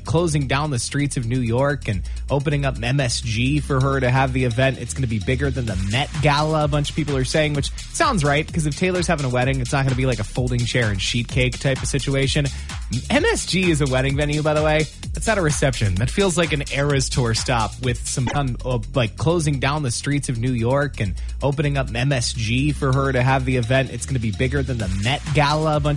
closing down the streets of New York and opening up MSG for her to have the event. It's going to be bigger than the Met Gala, a bunch of people are saying, which sounds right, because if Taylor's having a wedding, it's not going to be like a folding chair and sheet cake type of situation. MSG is a wedding venue, by the way. That's not a reception. That feels like an Eras Tour stop with some like closing down the streets of New York and opening up MSG for her to have the event. It's going to be bigger than the Met Gala, a bunch